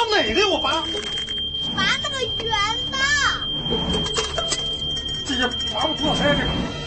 哪个？我拔拔那个圆的。 这也拔不出来这个。